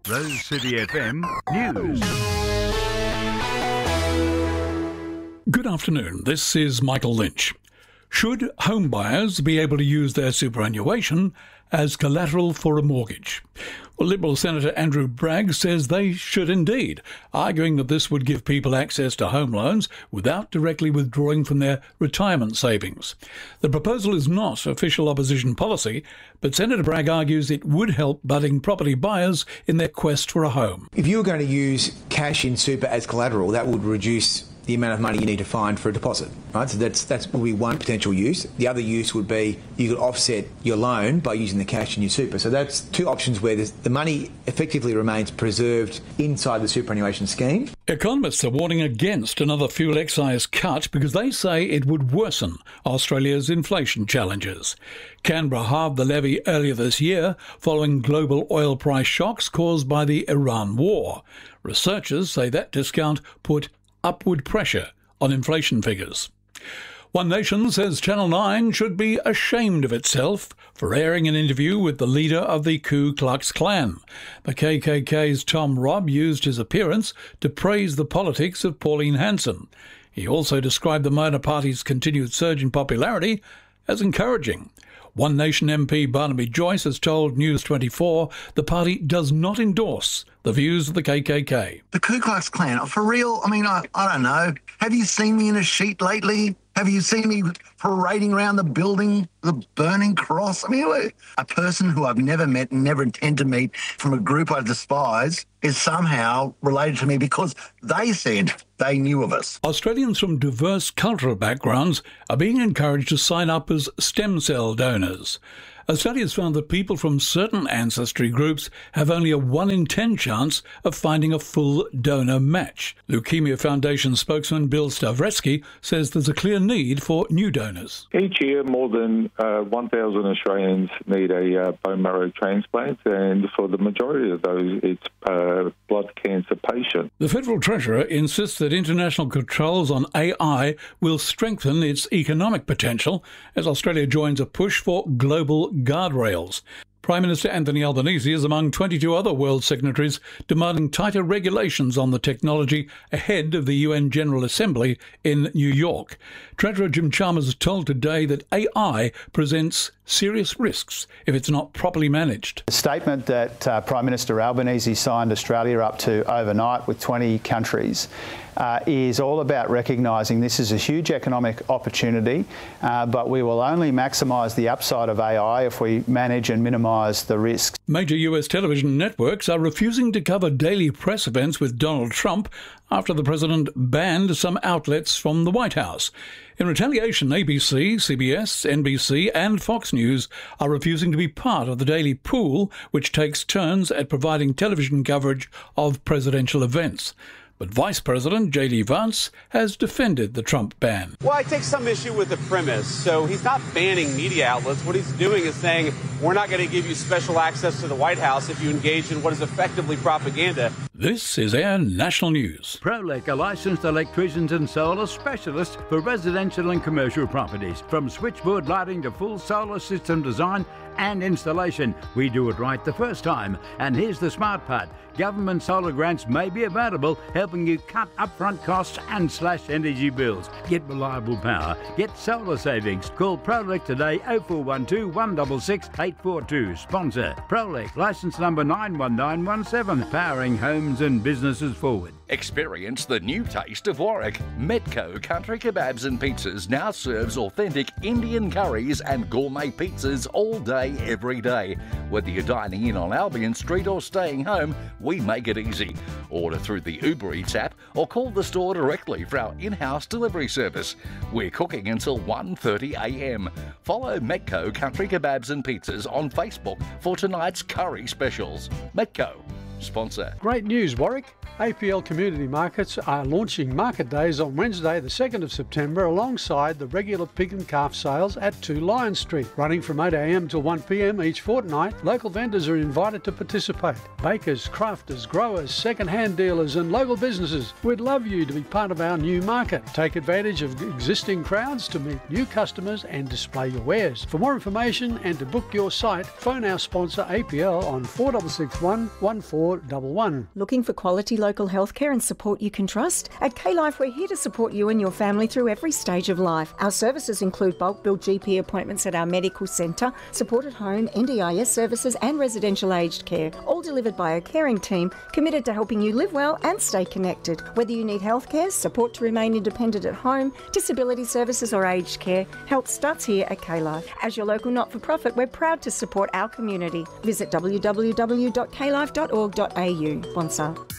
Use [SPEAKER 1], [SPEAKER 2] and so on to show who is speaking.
[SPEAKER 1] Rose City FM News.
[SPEAKER 2] Good afternoon. This is Michael Lynch. Should home buyers be able to use their superannuation as collateral for a mortgage? Well, Liberal Senator Andrew Bragg says they should indeed, arguing that this would give people access to home loans without directly withdrawing from their retirement savings. The proposal is not official opposition policy, but Senator Bragg argues it would help budding property buyers in their quest for a home.
[SPEAKER 3] If you were going to use cash in super as collateral, that would reduce the amount of money you need to find for a deposit, right? So that's would be one potential use. The other use would be you could offset your loan by using the cash in your super. So that's two options where the money effectively remains preserved inside the superannuation scheme.
[SPEAKER 2] Economists are warning against another fuel excise cut because they say it would worsen Australia's inflation challenges. Canberra halved the levy earlier this year following global oil price shocks caused by the Iran war. Researchers say that discount put upward pressure on inflation figures. One Nation says Channel 9 should be ashamed of itself for airing an interview with the leader of the Ku Klux Klan. The KKK's Tom Robb used his appearance to praise the politics of Pauline Hanson. He also described the Mona Party's continued surge in popularity as encouraging. One Nation MP Barnaby Joyce has told News 24 the party does not endorse the views of the KKK.
[SPEAKER 4] The Ku Klux Klan, for real? I mean, I don't know. Have you seen me in a sheet lately? Have you seen me parading around the building, the burning cross? I mean, a person who I've never met and never intend to meet from a group I despise is somehow related to me because they said they knew of us.
[SPEAKER 2] Australians from diverse cultural backgrounds are being encouraged to sign up as stem cell donors. A study has found that people from certain ancestry groups have only a 1 in 10 chance of finding a full donor match. Leukemia Foundation spokesman Bill Stavresky says there's a clear need for new donors.
[SPEAKER 5] Each year, more than 1,000 Australians need a bone marrow transplant, and for the majority of those, it's blood cancer patients.
[SPEAKER 2] The Federal Treasurer insists that international controls on AI will strengthen its economic potential as Australia joins a push for global guardrails. Prime Minister Anthony Albanese is among 22 other world signatories demanding tighter regulations on the technology ahead of the UN General Assembly in New York. Treasurer Jim Chalmers told Today that AI presents serious risks if it's not properly managed.
[SPEAKER 6] The statement that Prime Minister Albanese signed Australia up to overnight with 20 countries is all about recognising this is a huge economic opportunity, but we will only maximise the upside of AI if we manage and minimise the risks.
[SPEAKER 2] Major US television networks are refusing to cover daily press events with Donald Trump after the president banned some outlets from the White House. In retaliation, ABC, CBS, NBC and Fox News are refusing to be part of the daily pool, which takes turns at providing television coverage of presidential events. But Vice President J.D. Vance has defended the Trump ban.
[SPEAKER 7] Well, I take some issue with the premise. So he's not banning media outlets. What he's doing is saying we're not going to give you special access to the White House if you engage in what is effectively propaganda.
[SPEAKER 2] This is Air National News.
[SPEAKER 1] Prolec, a licensed electricians and solar specialist for residential and commercial properties. From switchboard lighting to full solar system design and installation, we do it right the first time. And here's the smart part. Government solar grants may be available, helping you cut upfront costs and slash energy bills. Get reliable power. Get solar savings. Call Prolec today, 0412 166 842. Sponsor Prolec, licence number 91917, powering homes and businesses forward.
[SPEAKER 8] Experience the new taste of Warwick. Metco Country Kebabs and Pizzas now serves authentic Indian curries and gourmet pizzas all day, every day. Whether you're dining in on Albion Street or staying home, we make it easy. Order through the Uber Eats app or call the store directly for our in-house delivery service. We're cooking until 1:30am. Follow Metco Country Kebabs and Pizzas on Facebook for tonight's curry specials. Metco, sponsor.
[SPEAKER 9] Great news, Warwick. APL Community Markets are launching market days on Wednesday the 2nd of September alongside the regular pig and calf sales at 2 Lion Street. Running from 8am till 1pm each fortnight, local vendors are invited to participate. Bakers, crafters, growers, second-hand dealers and local businesses, we'd love you to be part of our new market. Take advantage of existing crowds to meet new customers and display your wares. For more information and to book your site, phone our sponsor APL on 4661 1411.
[SPEAKER 10] Looking for quality local healthcare and support you can trust? At K-Life, we're here to support you and your family through every stage of life. Our services include bulk bill GP appointments at our medical centre, support at home, NDIS services and residential aged care, all delivered by a caring team committed to helping you live well and stay connected. Whether you need healthcare, support to remain independent at home, disability services or aged care, help starts here at K-Life. As your local not-for-profit, we're proud to support our community. Visit www.klife.org.au. Bonsall.